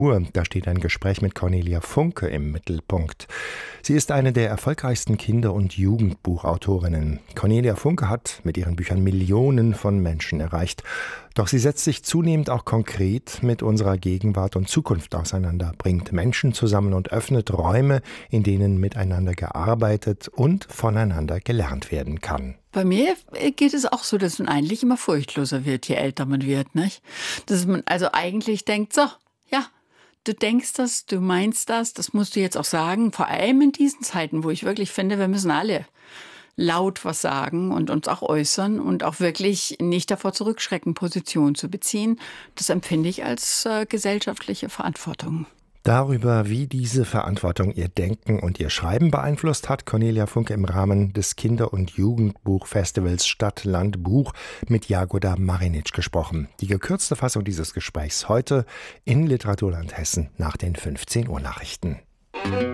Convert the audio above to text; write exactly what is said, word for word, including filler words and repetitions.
Uhr, da steht ein Gespräch mit Cornelia Funke im Mittelpunkt. Sie ist eine der erfolgreichsten Kinder- und Jugendbuchautorinnen. Cornelia Funke hat mit ihren Büchern Millionen von Menschen erreicht. Doch sie setzt sich zunehmend auch konkret mit unserer Gegenwart und Zukunft auseinander, bringt Menschen zusammen und öffnet Räume, in denen miteinander gearbeitet und voneinander gelernt werden kann. Bei mir geht es auch so, dass man eigentlich immer furchtloser wird, je älter man wird, nicht? Dass man also eigentlich denkt, so, ja, du denkst das, du meinst das, das musst du jetzt auch sagen. Vor allem in diesen Zeiten, wo ich wirklich finde, wir müssen alle laut was sagen und uns auch äußern und auch wirklich nicht davor zurückschrecken, Position zu beziehen. Das empfinde ich als äh, gesellschaftliche Verantwortung. Darüber, wie diese Verantwortung ihr Denken und ihr Schreiben beeinflusst, hat Cornelia Funke im Rahmen des Kinder- und Jugendbuchfestivals Stadt, Land, Buch mit Jagoda Marinic gesprochen. Die gekürzte Fassung dieses Gesprächs heute in Literaturland Hessen nach den fünfzehn Uhr Nachrichten.